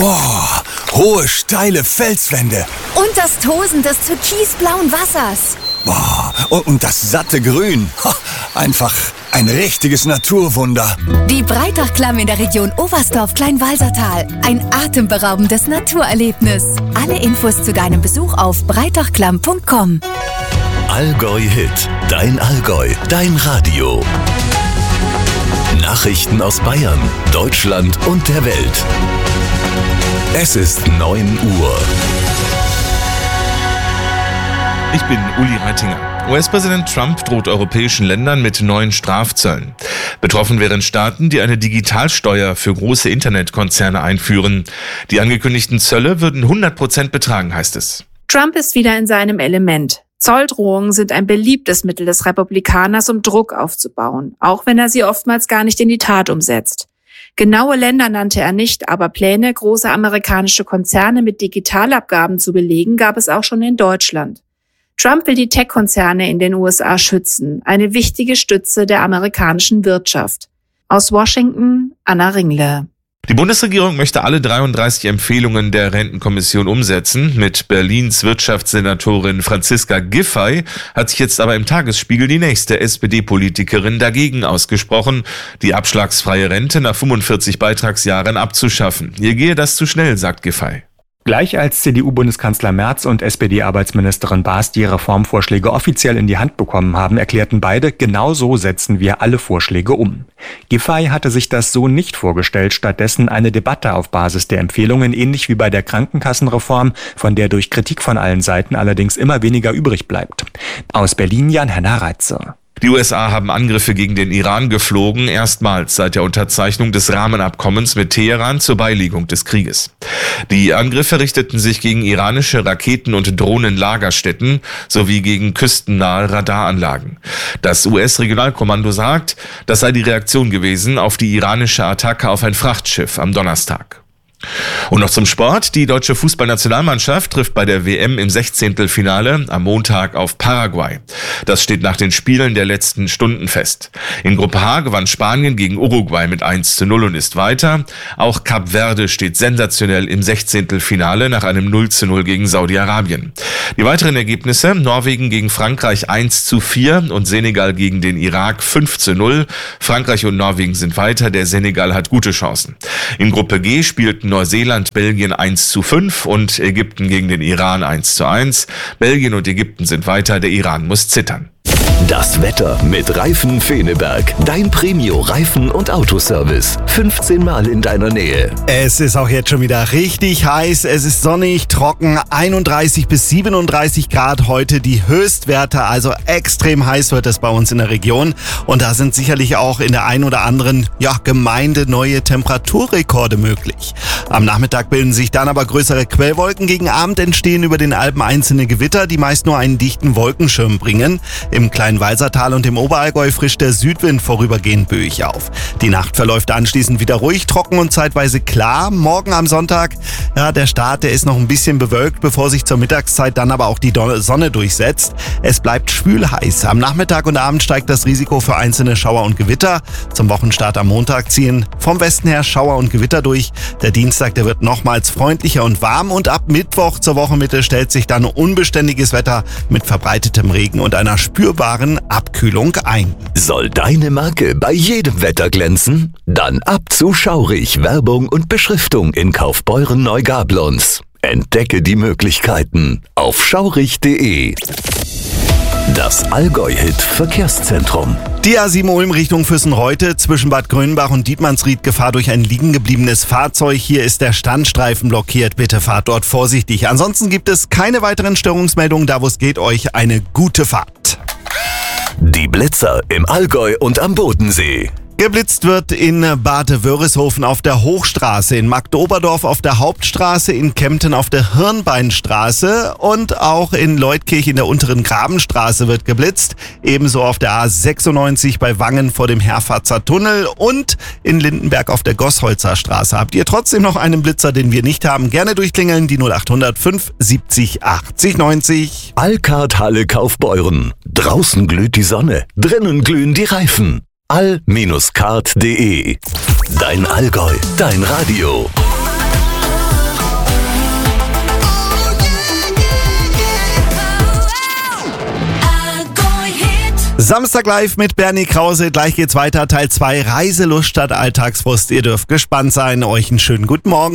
Boah, hohe, steile Felswände. Und das Tosen des türkisblauen Wassers. Boah, und das satte Grün. Einfach ein richtiges Naturwunder. Die Breitachklamm in der Region Oberstdorf-Kleinwalsertal. Ein atemberaubendes Naturerlebnis. Alle Infos zu deinem Besuch auf breitachklamm.com. Allgäu Hit, dein Allgäu, dein Radio. Nachrichten aus Bayern, Deutschland und der Welt. Es ist 9 Uhr. Ich bin Uli Reitinger. US-Präsident Trump droht europäischen Ländern mit neuen Strafzöllen. Betroffen wären Staaten, die eine Digitalsteuer für große Internetkonzerne einführen. Die angekündigten Zölle würden 100% betragen, heißt es. Trump ist wieder in seinem Element. Zolldrohungen sind ein beliebtes Mittel des Republikaners, um Druck aufzubauen, auch wenn er sie oftmals gar nicht in die Tat umsetzt. Genaue Länder nannte er nicht, aber Pläne, große amerikanische Konzerne mit Digitalabgaben zu belegen, gab es auch schon in Deutschland. Trump will die Tech-Konzerne in den USA schützen, eine wichtige Stütze der amerikanischen Wirtschaft. Aus Washington, Anna Ringle. Die Bundesregierung möchte alle 33 Empfehlungen der Rentenkommission umsetzen. Mit Berlins Wirtschaftssenatorin Franziska Giffey hat sich jetzt aber im Tagesspiegel die nächste SPD-Politikerin dagegen ausgesprochen, die abschlagsfreie Rente nach 45 Beitragsjahren abzuschaffen. Ihr gehe das zu schnell, sagt Giffey. Gleich als CDU-Bundeskanzler Merz und SPD-Arbeitsministerin Baas die Reformvorschläge offiziell in die Hand bekommen haben, erklärten beide, genau so setzen wir alle Vorschläge um. Giffey hatte sich das so nicht vorgestellt, stattdessen eine Debatte auf Basis der Empfehlungen, ähnlich wie bei der Krankenkassenreform, von der durch Kritik von allen Seiten allerdings immer weniger übrig bleibt. Aus Berlin Jan-Henner Reitze. Die USA haben Angriffe gegen den Iran geflogen, erstmals seit der Unterzeichnung des Rahmenabkommens mit Teheran zur Beilegung des Krieges. Die Angriffe richteten sich gegen iranische Raketen- und Drohnenlagerstätten sowie gegen küstennahe Radaranlagen. Das US-Regionalkommando sagt, das sei die Reaktion gewesen auf die iranische Attacke auf ein Frachtschiff am Donnerstag. Und noch zum Sport. Die deutsche Fußballnationalmannschaft trifft bei der WM im 16. am Montag auf Paraguay. Das steht nach den Spielen der letzten Stunden fest. In Gruppe H gewann Spanien gegen Uruguay mit 1:0 und ist weiter. Auch Kap Verde steht sensationell im 16. nach einem 0:0 gegen Saudi-Arabien. Die weiteren Ergebnisse: Norwegen gegen Frankreich 1:4 und Senegal gegen den Irak 5:0. Frankreich und Norwegen sind weiter, der Senegal hat gute Chancen. In Gruppe G spielten Neuseeland, Belgien 1:5 und Ägypten gegen den Iran 1:1. Belgien und Ägypten sind weiter, der Iran muss zittern. Das Wetter mit Reifen Feneberg. Dein Premio-Reifen- und Autoservice. 15 Mal in deiner Nähe. Es ist auch jetzt schon wieder richtig heiß. Es ist sonnig, trocken, 31 bis 37 Grad heute die Höchstwerte. Also extrem heiß wird es bei uns in der Region. Und da sind sicherlich auch in der ein oder anderen Gemeinde neue Temperaturrekorde möglich. Am Nachmittag bilden sich dann aber größere Quellwolken. Gegen Abend entstehen über den Alpen einzelne Gewitter, die meist nur einen dichten Wolkenschirm bringen. Im Kleinwalsertal und im Oberallgäu frischt der Südwind vorübergehend böig auf. Die Nacht verläuft anschließend wieder ruhig, trocken und zeitweise klar. Morgen am Sonntag, der Start, der ist noch ein bisschen bewölkt, bevor sich zur Mittagszeit dann aber auch die Sonne durchsetzt. Es bleibt schwül heiß. Am Nachmittag und Abend steigt das Risiko für einzelne Schauer und Gewitter. Zum Wochenstart am Montag ziehen vom Westen her Schauer und Gewitter durch. Der Dienstag, der wird nochmals freundlicher und warm und ab Mittwoch zur Wochenmitte stellt sich dann unbeständiges Wetter mit verbreitetem Regen und einer spürbaren Abkühlung ein. Soll deine Marke bei jedem Wetter glänzen? Dann ab zu Schaurich. Werbung und Beschriftung in Kaufbeuren-Neugablonz. Entdecke die Möglichkeiten auf schaurich.de. Das Allgäu-Hit Verkehrszentrum. Die A7 Ulm Richtung Füssen-Reute zwischen Bad Grönbach und Dietmannsried Gefahr durch ein liegengebliebenes Fahrzeug. Hier ist der Standstreifen blockiert. Bitte fahrt dort vorsichtig. Ansonsten gibt es keine weiteren Störungsmeldungen. Da wo es geht, euch eine gute Fahrt. Die Blitzer im Allgäu und am Bodensee. Geblitzt wird in Bad Wörishofen auf der Hochstraße, in Marktoberdorf auf der Hauptstraße, in Kempten auf der Hirnbeinstraße und auch in Leutkirch in der unteren Grabenstraße wird geblitzt. Ebenso auf der A96 bei Wangen vor dem Herfatzer Tunnel und in Lindenberg auf der Gossholzer Straße. Habt ihr trotzdem noch einen Blitzer, den wir nicht haben? Gerne durchklingeln, die 0800 570 80 90. Alcard Halle Kaufbeuren. Draußen glüht die Sonne, drinnen glühen die Reifen. all-card.de. Dein Allgäu, dein Radio. Samstag live mit Bernie Krause. Gleich geht's weiter. Teil 2 Reiselust statt Alltagsfrust. Ihr dürft gespannt sein. Euch einen schönen guten Morgen.